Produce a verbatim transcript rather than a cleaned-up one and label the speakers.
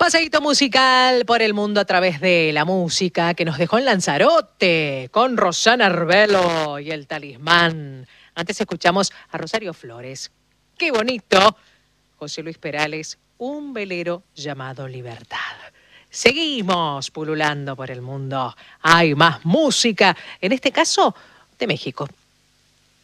Speaker 1: Paseíto musical por el mundo a través de la música que nos dejó en Lanzarote con Rosana Arbelo y el Talismán. Antes escuchamos a Rosario Flores. ¡Qué bonito! José Luis Perales, un velero llamado Libertad. Seguimos pululando por el mundo. Hay más música, en este caso de México.